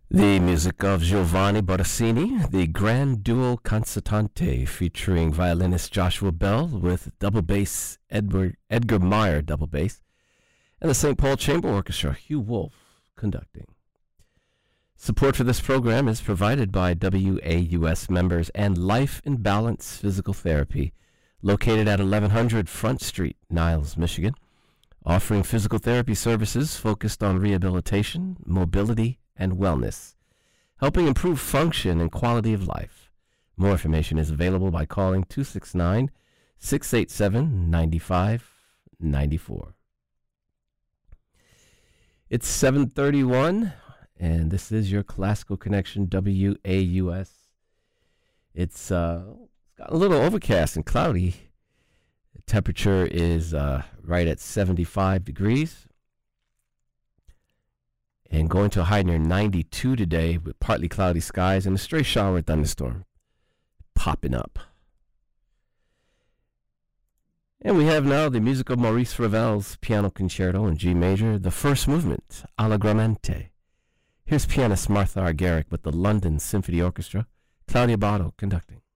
The music of Giovanni Bottesini, the Grand Duo Concertante, featuring violinist Joshua Bell with double bass Edgar Meyer double bass, and the St. Paul Chamber Orchestra, Hugh Wolf conducting. Support for this program is provided by WAUS members and Life in Balance Physical Therapy, located at 1100 Front Street, Niles, Michigan, offering physical therapy services focused on rehabilitation, mobility, and wellness, helping improve function and quality of life. More information is available by calling 269-687-9594. It's 7:31, and this is your Classical Connection, WAUS. It's got a little overcast and cloudy. The temperature is right at 75 degrees. And going to a high near 92 today with partly cloudy skies and a stray shower or thunderstorm popping up. And we have now the music of Maurice Ravel's Piano Concerto in G major, the first movement, Allegramento. Here's pianist Martha Argerich with the London Symphony Orchestra, Claudia Botto conducting.